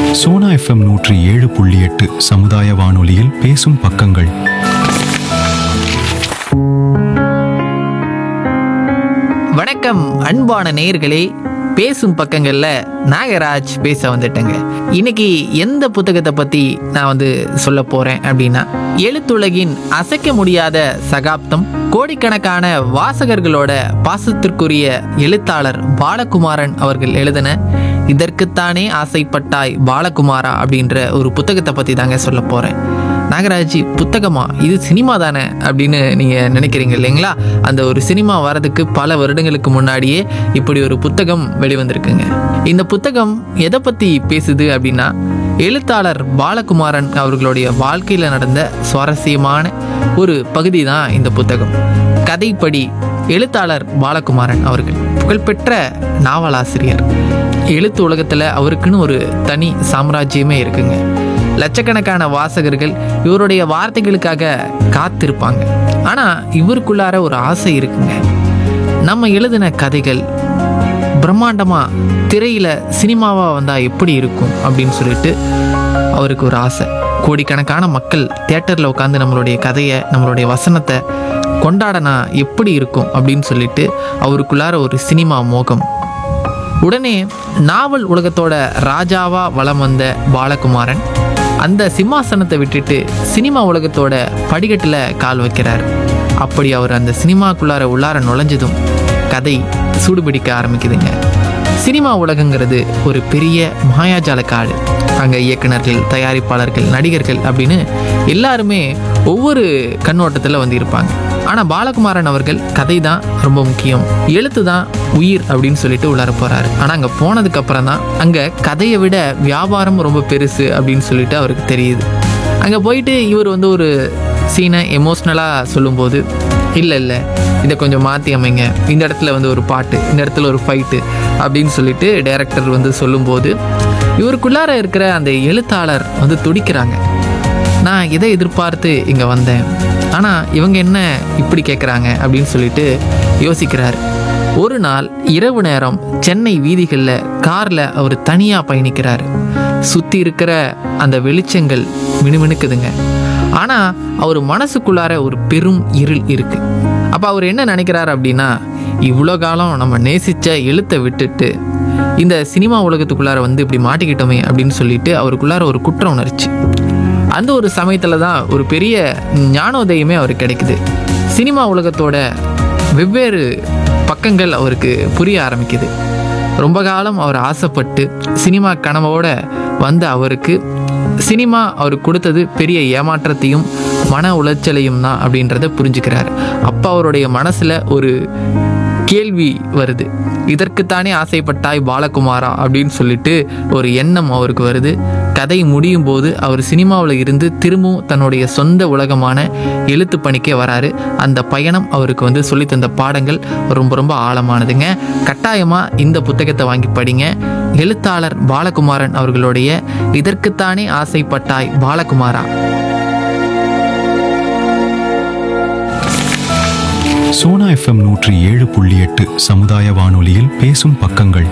Sona FM 107.8 சமுதாய வானொலியில் பேசும் பக்கங்கள். வணக்கம் அன்பான நேயர்களே, பேசும் பக்கங்கள்ல நாகராஜ் பேச வந்துட்டேங்க. இன்னைக்கு எந்த புத்தகத்தை பத்தி நான் சொல்ல போறேன் அப்படின்னா, எழுத்துலகின் அசைக்க முடியாத சகாப்தம், கோடிக்கணக்கான வாசகர்களோட பாசத்திற்குரிய எழுத்தாளர் பாலகுமாரன் அவர்கள் எழுதின இதற்குத்தானே ஆசைப்பட்டாய் பாலகுமாரா அப்படின்ற ஒரு புத்தகத்தை பத்தி தாங்க சொல்ல போறேன். நாகராஜ், புத்தகமா? இது சினிமா தானே அப்படின்னு நீங்கள் நினைக்கிறீங்க இல்லைங்களா? அந்த ஒரு சினிமா வரதுக்கு பல வருடங்களுக்கு முன்னாடியே இப்படி ஒரு புத்தகம் வெளிவந்திருக்குங்க. இந்த புத்தகம் எதை பற்றி பேசுது அப்படின்னா, எழுத்தாளர் பாலகுமாரன் அவர்களுடைய வாழ்க்கையில் நடந்த சுவாரஸ்யமான ஒரு பகுதி தான் இந்த புத்தகம். கதைப்படி எழுத்தாளர் பாலகுமாரன் அவர்கள் புகழ்பெற்ற நாவலாசிரியர். எழுத்து உலகத்தில் அவருக்குன்னு ஒரு தனி சாம்ராஜ்யமே இருக்குங்க. லட்சக்கணக்கான வாசகர்கள் இவருடைய வார்த்தைகளுக்காக காத்திருப்பாங்க. ஆனால் இவருக்குள்ளார ஒரு ஆசை இருக்குங்க. நம்ம எழுதின கதைகள் பிரம்மாண்டமாக திரையில் சினிமாவாக வந்தால் எப்படி இருக்கும் அப்படின்னு சொல்லிட்டு அவருக்கு ஒரு ஆசை. கோடிக்கணக்கான மக்கள் தியேட்டரில் உட்காந்து நம்மளுடைய கதையை, நம்மளுடைய வசனத்தை கொண்டாடனா எப்படி இருக்கும் அப்படின்னு சொல்லிட்டு அவருக்குள்ளார ஒரு சினிமா மோகம். உடனே நாவல் உலகத்தோட ராஜாவா வலம் வந்த பாலகுமாரன் அந்த சிம்மாசனத்தை விட்டுட்டு சினிமா உலகத்தோட படிக்கட்டில் கால் வைக்கிறார். அப்படி அவர் அந்த சினிமாக்குள்ளார உள்ளார நுழைஞ்சதும் கதை சூடுபிடிக்க ஆரம்பிக்குதுங்க. சினிமா உலகங்கிறது ஒரு பெரிய மாயாஜால காடு. அங்கே இயக்குனர்கள், தயாரிப்பாளர்கள், நடிகர்கள் அப்படின்னு எல்லாருமே ஒவ்வொரு கண்ணோட்டத்தில் இருப்பாங்க. ஆனால் பாலகுமாரன் அவர்கள் கதை தான் ரொம்ப முக்கியம், எழுத்து தான் உயிர் அப்படின்னு சொல்லிட்டு உள்ளார போகிறாரு. ஆனால் அங்கே போனதுக்கப்புறம் தான் அங்கே கதையை விட வியாபாரம் ரொம்ப பெருசு அப்படின்னு சொல்லிட்டு அவருக்கு தெரியுது. அங்கே போயிட்டு இவர் ஒரு சீனை எமோஷ்னலாக சொல்லும்போது, இல்லை இதை கொஞ்சம் மாற்றி அமைங்க, இந்த இடத்துல ஒரு பாட்டு, இந்த இடத்துல ஒரு ஃபைட்டு அப்படின்னு சொல்லிட்டு டைரக்டர் சொல்லும்போது இவருக்குள்ளார இருக்கிற அந்த எழுத்தாளர் துடிக்கிறாங்க. நான் இதை எதிர்பார்த்து இங்கே வந்தேன், ஆனால் இவங்க என்ன இப்படி கேட்குறாங்க அப்படின்னு சொல்லிட்டு யோசிக்கிறார். ஒரு நாள் இரவு நேரம் சென்னை வீதிகளில் காரில் அவர் தனியாக பயணிக்கிறார். சுற்றி இருக்கிற அந்த வெளிச்சங்கள் மினுமினுக்குதுங்க. ஆனால் அவர் மனசுக்குள்ளார ஒரு பெரும் இருள் இருக்குது. அப்போ அவர் என்ன நினைக்கிறார் அப்படின்னா, இவ்வளோ காலம் நம்ம நேசித்த எழுத்தை விட்டுட்டு இந்த சினிமா உலகத்துக்குள்ளார இப்படி மாட்டிக்கிட்டோமே அப்படின்னு சொல்லிட்டு அவருக்குள்ளார ஒரு குற்ற உணர்ச்சி. அந்த ஒரு சமயத்தில் தான் ஒரு பெரிய ஞானோதயமே அவருக்கு கிடைக்குது. சினிமா உலகத்தோட வெவ்வேறு பக்கங்கள் அவருக்கு புரிய ஆரம்பிக்குது. ரொம்ப காலம் அவர் ஆசைப்பட்டு சினிமா கனவோட வந்த அவருக்கு சினிமா அவருக்கு கொடுத்தது பெரிய ஏமாற்றத்தையும் மன உளைச்சலையும் தான் அப்படின்றத புரிஞ்சுக்கிறார். அப்போ அவருடைய மனசில் ஒரு கேள்வி வருது, இதற்குத்தானே ஆசைப்பட்டாய் பாலகுமாரா அப்படின்னு சொல்லிட்டு ஒரு எண்ணம் அவருக்கு வருது. கதை முடியும் போது அவர் சினிமாவில் இருந்து திரும்பவும் தன்னுடைய சொந்த உலகமான எழுத்து பணிக்கே வராரு. அந்த பயணம் அவருக்கு சொல்லித்தந்த பாடங்கள் ரொம்ப ரொம்ப ஆழமானதுங்க. கட்டாயமாக இந்த புத்தகத்தை வாங்கி படிங்க. எழுத்தாளர் பாலகுமாரன் அவர்களுடைய இதற்குத்தானே ஆசைப்பட்டாய் பாலகுமாரா. சோனா எஃப்எம் 107.8 சமுதாய வானொலியில் பேசும் பக்கங்கள்.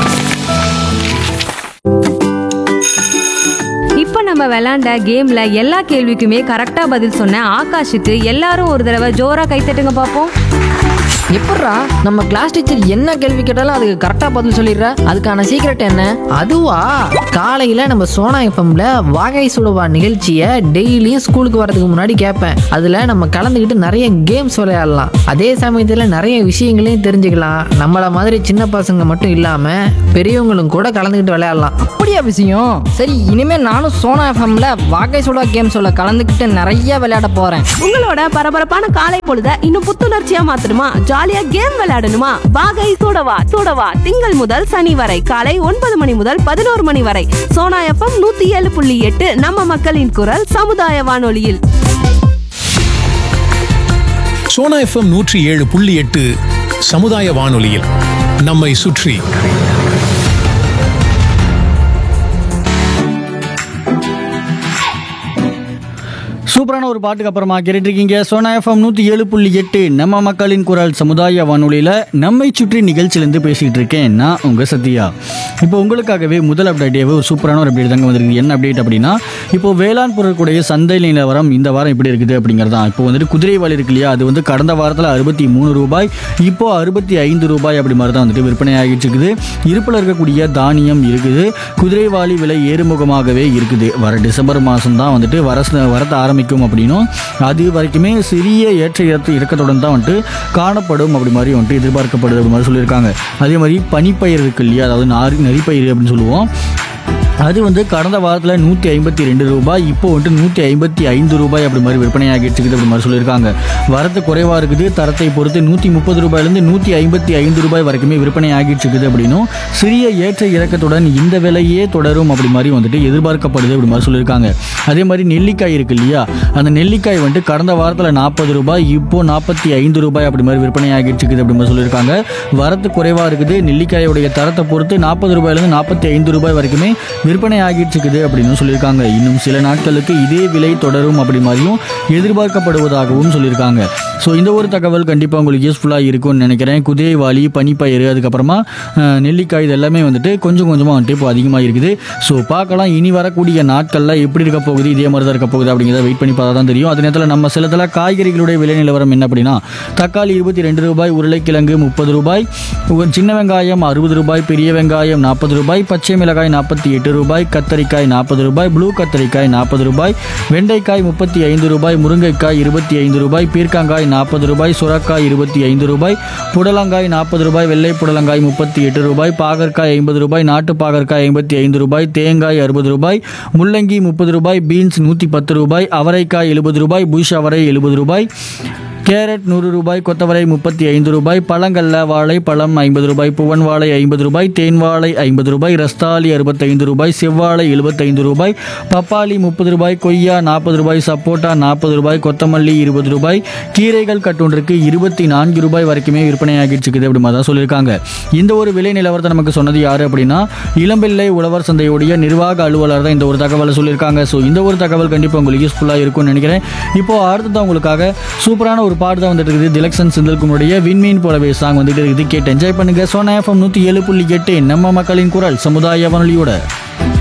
இப்போ நம்ம விளையாண்ட கேம்ல எல்லா கேள்விக்குமே கரெக்டா பதில் சொன்ன ஆகாஷுக்கு எல்லாரும் ஒரு தடவை ஜோரா கைத்தட்டுங்க பார்ப்போம். எப்பட்றா நம்ம கிளாஸ் டீச்சர் என்ன கேள்வி கேட்டாலும் அதுக்கு கரெக்டாக பதில் சொல்லிடுற? அதுக்கான சீக்ரெட் என்ன? அதுவா, காலையில் நம்ம சோனா எஃப்எம்ல வாகை சுடவா நிகழ்ச்சியை டெய்லியும் ஸ்கூலுக்கு வரதுக்கு முன்னாடி கேட்பேன். அதில் நம்ம கலந்துக்கிட்டு நிறைய கேம்ஸ் விளையாடலாம். அதே சமயத்தில் நிறைய விஷயங்களையும் தெரிஞ்சுக்கலாம். நம்மளை மாதிரி சின்ன பசங்க மட்டும் இல்லாமல் பெரியவங்களும் கூட கலந்துக்கிட்டு விளையாடலாம். அப்படியா விஷயம்? சரி, இனிமேல் நானும் சோனா எஃப்எம்ல வாகை சுடவா கேம்ஸோட கலந்துக்கிட்டு நிறைய விளையாட போகிறேன். உங்களோட பரபரப்பான காலை பொழுத இன்னும் புத்துணர்ச்சியா மாத்தணுமா? ஜாலியா கேம் விளையாடணுமா? வாகை சூடவா திங்கள் முதல் சனி வரை காலை 9 மணி முதல் 11 மணி வரை சோனா எஃப்எம் 107.8 நம்ம மக்களின் குரல் சமுதாய வானொலியில். சோனா எஃப்எம் 107.8 சமுதாய வானொலியில் நம்மை சுற்றி. சூப்பரான ஒரு பாட்டுக்கு அப்புறமா கேட்டுட்டு இருக்கீங்க சோனா எஃப்எம் 107.8 நம்ம மக்களின் குரல் சமுதாய வானொலியில் நம்மை சுற்றி நிகழ்ச்சியிலேருந்து பேசிகிட்டு இருக்கேன் நான் உங்கள் சத்யா. இப்போ உங்களுக்காகவே முதல் அப்டேட்டாகவே ஒரு சூப்பரான ஒரு அப்டேட் தாங்க வந்திருக்கு. என்ன அப்டேட் அப்படின்னா, இப்போ வேளாண் பொருட்களுடைய சந்தை நிலவரம் இந்த வாரம் எப்படி இருக்குது அப்படிங்கிறதான். இப்போ வந்துட்டு குதிரைவாலி இருக்கு இல்லையா, அது வந்து கடந்த வாரத்தில் 63 ரூபாய், இப்போ 65 ரூபாய் அப்படி மாதிரி தான் வந்துட்டு விற்பனை ஆகிட்டு இருக்குது. இருப்பில் இருக்கக்கூடிய தானியம் இருக்குது. குதிரைவாலி விலை ஏறுமுகமாகவே இருக்குது. வர டிசம்பர் மாதம் தான் வந்துட்டு வரத்த ஆரம்பிக்கும் அப்படின்னும், அது வரைக்குமே சிறிய ஏற்ற இறக்கத்துடன் தான் வந்துட்டு காணப்படும் அப்படி மாதிரி வந்துட்டு எதிர்பார்க்கப்படுது அப்படி மாதிரி சொல்லியிருக்காங்க. அதே மாதிரி பனிப்பயிர் இருக்கு இல்லையா, அதாவது நரிப்பயிர் அப்படின்னு சொல்லுவோம், அது வந்து கடந்த வாரத்தில் 152 ரூபாய், இப்போ வந்துட்டு 155 ரூபாய் அப்படி மாதிரி விற்பனை ஆகிட்டு இருக்குது அப்படி மாதிரி சொல்லியிருக்காங்க. வரத்து குறைவாக இருக்குது. தரத்தை பொறுத்து 130 ரூபாயிலேருந்து 155 ரூபாய் வரைக்குமே விற்பனை ஆகிட்டு இருக்குது அப்படின்னும், சிறிய ஏற்ற இறக்கத்துடன் இந்த விலையே தொடரும் அப்படி மாதிரி வந்துட்டு எதிர்பார்க்கப்படுது அப்படி மாதிரி சொல்லியிருக்காங்க. அதே மாதிரி நெல்லிக்காய் இருக்கு இல்லையா, அந்த நெல்லிக்காய் வந்துட்டு கடந்த வாரத்தில் 40 ரூபாய், இப்போ 45 ரூபாய் அப்படி மாதிரி விற்பனை ஆகிட்டு இருக்குது அப்படி மாதிரி சொல்லியிருக்காங்க. வரத்து குறைவாக இருக்குது. நெல்லிக்காயோடைய தரத்தை பொறுத்து 40 ரூபாயிலேருந்து 45 ரூபாய் வரைக்குமே விற்பனை ஆகிட்டு இருக்குது அப்படின்னு சொல்லியிருக்காங்க. இன்னும் சில நாட்களுக்கு இதே விலை தொடரும் அப்படி மாதிரியும் எதிர்பார்க்கப்படுவதாகவும் சொல்லியிருக்காங்க. ஸோ இந்த ஒரு தகவல் கண்டிப்பாக உங்களுக்கு யூஸ்ஃபுல்லாக இருக்கும்னு நினைக்கிறேன். குதிரைவாலி, பனிப்பயிறு, அதுக்கப்புறமா நெல்லிக்காய், இது எல்லாமே வந்துட்டு கொஞ்சம் கொஞ்சமாக வந்துட்டு இப்போ அதிகமாக இருக்குது. ஸோ பார்க்கலாம் இனி வரக்கூடிய நாட்களில் எப்படி இருக்க போகுது, இதே மாதிரி தான் இருக்க போகுது அப்படிங்கிறத வெயிட் பண்ணி பார்த்தா தான் தெரியும். அதே நேரத்தில் நம்ம சிலத்தில் காய்கறிகளுடைய விலை நிலவரம் என்ன அப்படின்னா, தக்காளி 22 ரூபாய், உருளைக்கிழங்கு 30 ரூபாய், சின்ன வெங்காயம் 60 ரூபாய், பெரிய வெங்காயம் 40 ரூபாய், பச்சை மிளகாய் 48 ரூபாய், கத்தரிக்காய் 40 ரூபாய், ப்ளூ கத்தரிக்காய் 40 ரூபாய், வெண்டைக்காய் 35 ரூபாய், முருங்கைக்காய் 25 ரூபாய், பீர்க்கங்காய் 40 ரூபாய், சுரக்காய் 25 ரூபாய், புடலங்காய் 40 ரூபாய், வெள்ளை புடலங்காய் 38 ரூபாய், பாகற்காய் 50 ரூபாய், நாட்டு பாகற்காய் 55 ரூபாய், தேங்காய் 60 ரூபாய், முள்ளங்கி 30 ரூபாய், பீன்ஸ் 110 ரூபாய், அவரைக்காய் 70 ரூபாய், புஷ் அவரை 70 ரூபாய், கேரட் 100 ரூபாய், கொத்தவரை 35 ரூபாய், பழங்கள்ல வாழை பழம் 50 ரூபாய், புவன் வாழை 50 ரூபாய், தேன் வாழை 50 ரூபாய், ரஸ்தாலி 65 ரூபாய், செவ்வாழை 75 ரூபாய், பப்பாளி 30 ரூபாய், கொய்யா 40 ரூபாய், சப்போட்டா 40 ரூபாய், கொத்தமல்லி 20 ரூபாய், கீரைகள் கட்டொன்றுக்கு 24 ரூபாய் வரைக்குமே விற்பனையாகிட்டு இருக்குது அப்படி மாதிரி தான் சொல்லியிருக்காங்க. இந்த ஒரு விலை நிலவரத்தை நமக்கு சொன்னது யாரு அப்படின்னா, இளம்பிள்ளை உழவர் சந்தையுடைய நிர்வாக அலுவலர் தான் இந்த ஒரு தகவலை சொல்லியிருக்காங்க. ஸோ இந்த ஒரு தகவல் கண்டிப்பாக உங்களுக்கு யூஸ்ஃபுல்லாக இருக்கும்னு நினைக்கிறேன். இப்போ அடுத்ததான் உங்களுக்காக சூப்பரான ஒரு பாட்டு தான் வந்துட்டு இருக்குது. திலக்ஷன் செந்தில்குமாருடைய விண்மீன் போலவே சாங் வந்துட்டு இருக்குது. கேட்டு என்ஜாய் பண்ணுங்க. சோனா எஃப்எம் 107.8 நம்ம மக்களின் குரல் சமுதாய வானொலியோட.